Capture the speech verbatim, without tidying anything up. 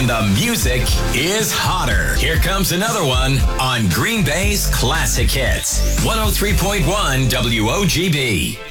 the music is hotter. Here comes another one on Green Bay's Classic Hits. one oh three point one W O G B.